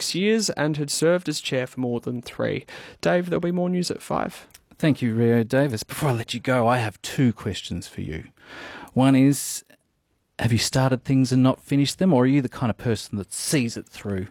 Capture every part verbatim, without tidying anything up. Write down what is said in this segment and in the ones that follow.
six years and had served as chair for more than three. Dave, there'll be more news at five. Thank you, Rio Davis. Before I let you go, I have two questions for you. One is, have you started things and not finished them, or are you the kind of person that sees it through?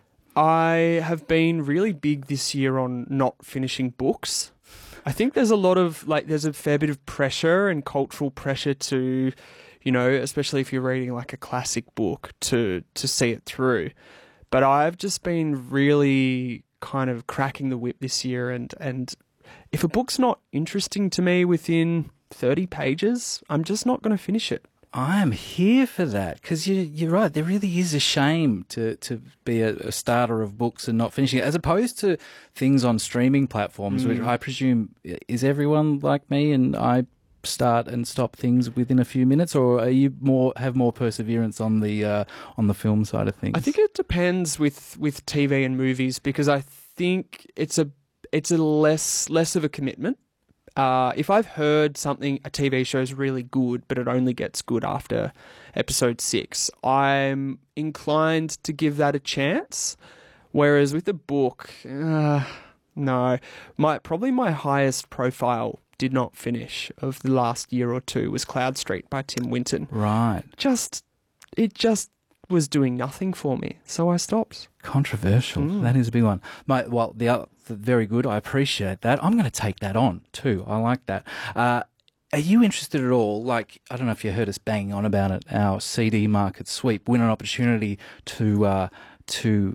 I have been really big this year on not finishing books. I think there's a lot of, like, there's a fair bit of pressure and cultural pressure to, you know, especially if you're reading like a classic book, to, to see it through. But I've just been really kind of cracking the whip this year, and, and if a book's not interesting to me within thirty pages, I'm just not going to finish it. I am here for that, because you, you're right. There really is a shame to, to be a, a starter of books and not finishing it, as opposed to things on streaming platforms, mm. which I presume, is everyone like me and I start and stop things within a few minutes, or are you more have more perseverance on the uh, on the film side of things? I think it depends with, with T V and movies, because I think it's a it's a less less of a commitment. Uh, if I've heard something, a T V show is really good, but it only gets good after episode six, I'm inclined to give that a chance. Whereas with a book, uh, no, my probably my highest profile did not finish of the last year or two was Cloud Street by Tim Winton. Right. Just, it just was doing nothing for me, so I stopped. Controversial. Mm. That is a big one. My, well, the other, very good. I appreciate that. I'm going to take that on too. I like that. Uh, are you interested at all? Like, I don't know if you heard us banging on about it. Our C D market sweep, win an opportunity to uh, to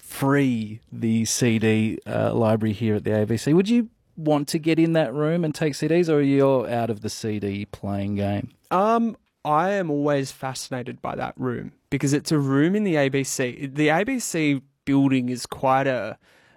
free the C D uh, library here at the A B C. Would you want to get in that room and take C Ds, or are you out of the C D playing game? Um, I am always fascinated by that room, because it's a room in the A B C. The A B C building is quite a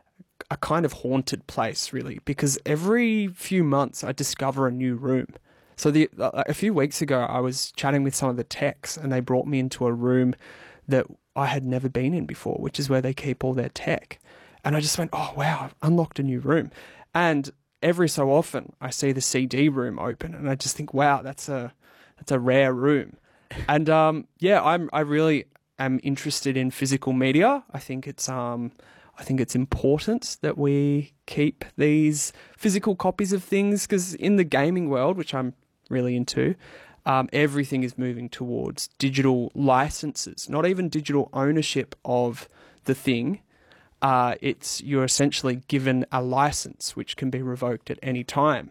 a kind of haunted place, really, because every few months I discover a new room. So the a few weeks ago, I was chatting with some of the techs, and they brought me into a room that I had never been in before, which is where they keep all their tech. And I just went, oh, wow, I've unlocked a new room. And every so often, I see the C D room open, and I just think, wow, that's a that's a rare room. And um, yeah, I'm I really am interested in physical media. I think it's um. I think it's important that we keep these physical copies of things, because in the gaming world, which I'm really into, um, everything is moving towards digital licenses, not even digital ownership of the thing. Uh, it's you're essentially given a license which can be revoked at any time.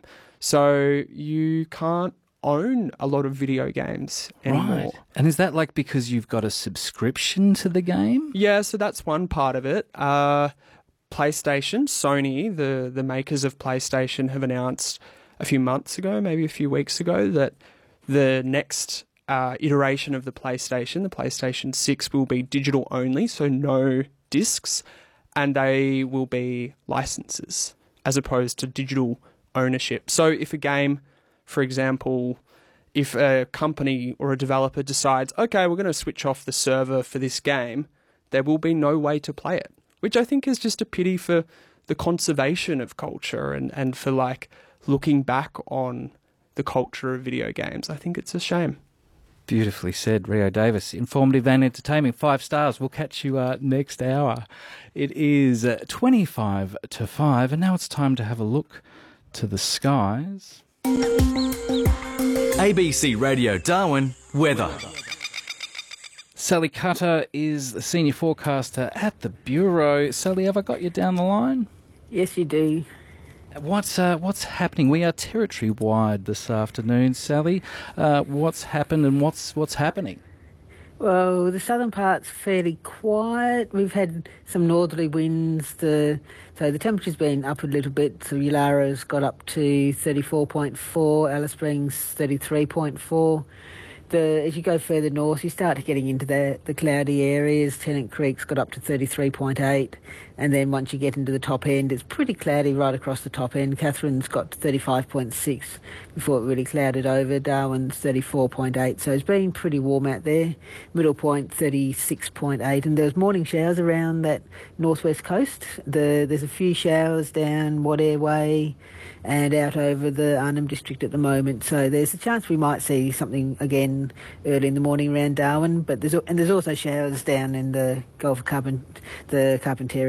So you can't own a lot of video games anymore. Right. And is that like because you've got a subscription to the game? Yeah, so that's one part of it. Uh, PlayStation, Sony, the, the makers of PlayStation, have announced a few months ago, maybe a few weeks ago, that the next uh, iteration of the PlayStation, the PlayStation six, will be digital only, so no discs, and they will be licenses as opposed to digital ownership. So if a game, for example, if a company or a developer decides, okay, we're going to switch off the server for this game, there will be no way to play it, which I think is just a pity for the conservation of culture and, and for like looking back on the culture of video games. I think it's a shame. Beautifully said, Rio Davis. Informative and entertaining. Five stars. We'll catch you uh, next hour. It is uh, twenty-five to five, and now it's time to have a look to the skies. A B C Radio Darwin weather. Sally Cutter is the senior forecaster at the Bureau. Sally, have I got you down the line? Yes, you do. What's uh, what's happening? We are territory wide this afternoon, Sally. Uh, what's happened and what's what's happening? Well, the southern part's fairly quiet. We've had some northerly winds. The, so the temperature's been up a little bit. So Ulara's got up to thirty-four point four, Alice Springs thirty-three point four. The, as you go further north, you start getting into the, the cloudy areas. Tennant Creek's got up to thirty-three point eight. And then once you get into the top end, it's pretty cloudy right across the top end. Catherine's got to thirty-five point six before it really clouded over. Darwin's thirty-four point eight. So it's been pretty warm out there. Middle Point, thirty-six point eight. And there's morning showers around that northwest coast. The, there's a few showers down Wadair Way and out over the Arnhem District at the moment. So there's a chance we might see something again early in the morning around Darwin. But there's and there's also showers down in the Gulf of Carpent, the Carpentaria